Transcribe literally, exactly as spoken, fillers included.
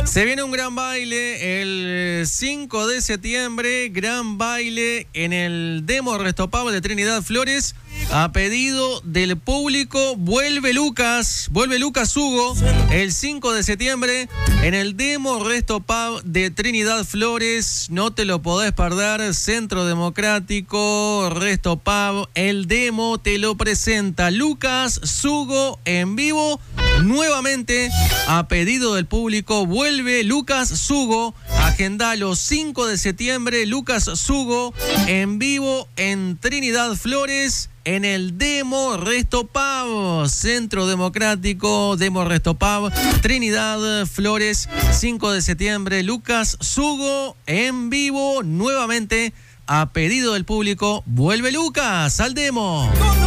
Se viene un gran baile el cinco de septiembre, gran baile en el Demo Resto Pub de Trinidad Flores. A pedido del público, vuelve Lucas, vuelve Lucas Hugo el cinco de septiembre en el Demo Resto Pub de Trinidad Flores. No te lo podés perder, Centro Democrático, Resto Pub, el Demo te lo presenta Lucas Hugo en vivo. Nuevamente, a pedido del público, vuelve Lucas Hugo. Agendalo cinco de septiembre, Lucas Hugo en vivo en Trinidad Flores, en el Demo Resto Pub, Centro Democrático, Demo Resto Pub, Trinidad Flores, cinco de septiembre, Lucas Hugo en vivo, nuevamente, a pedido del público, vuelve Lucas al Demo.